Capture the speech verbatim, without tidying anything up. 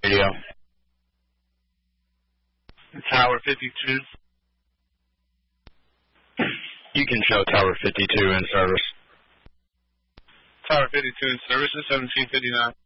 Radio. Tower fifty-two. You can show Tower fifty-two in service. Tower fifty-two in service is seventeen fifty-nine.